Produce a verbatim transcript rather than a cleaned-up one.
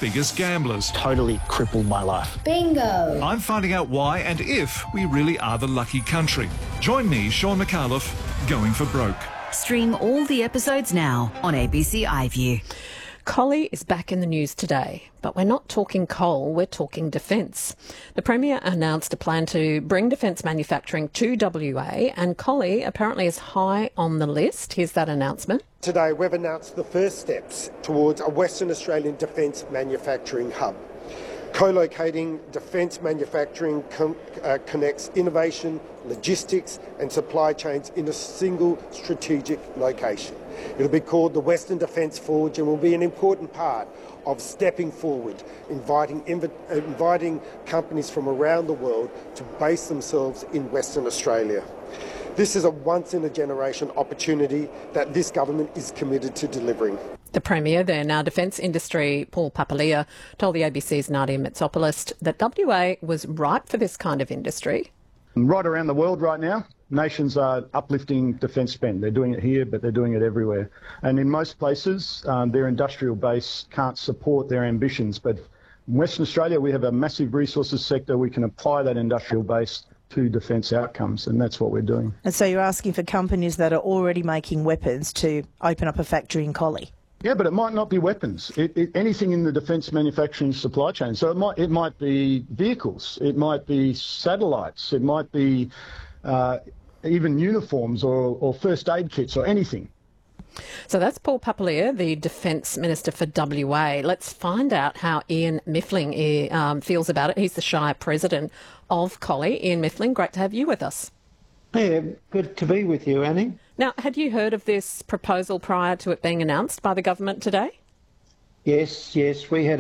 biggest gamblers. Totally crippled my life. Bingo! I'm finding out why and if we really are the lucky country. Join me, Sean McAuliffe, going for broke. Stream all the episodes now on A B C iView. Collie is back in the news today, but we're not talking coal, we're talking defence. The Premier announced a plan to bring defence manufacturing to W A, and Collie apparently is high on the list. Here's that announcement. Today we've announced the first steps towards a Western Australian defence manufacturing hub. Co-locating defence manufacturing con- uh, connects innovation, logistics and supply chains in a single strategic location. It'll be called the Western Defence Forge and will be an important part of stepping forward, inviting, inv- inviting companies from around the world to base themselves in Western Australia. This is a once-in-a-generation opportunity that this government is committed to delivering. The Premier there, now Defence Industry, Paul Papalia, told the A B C's Nadia Mitsopoulos that W A was ripe for this kind of industry. Right around the world right now, nations are uplifting defence spend. They're doing it here, but they're doing it everywhere. And in most places, um, their industrial base can't support their ambitions. But in Western Australia, we have a massive resources sector. We can apply that industrial base to defence outcomes, and that's what we're doing. And so you're asking for companies that are already making weapons to open up a factory in Collie? Yeah, but it might not be weapons. It, it, anything in the defence manufacturing supply chain. So it might it might be vehicles, it might be satellites, it might be uh, even uniforms or, or first aid kits or anything. So that's Paul Papalia, the Defence Minister for W A. Let's find out how Ian Miffling um, feels about it. He's the Shire President of Collie. Ian Miffling, great to have you with us. Yeah, good to be with you, Annie. Now, had you heard of this proposal prior to it being announced by the government today? Yes, yes, we had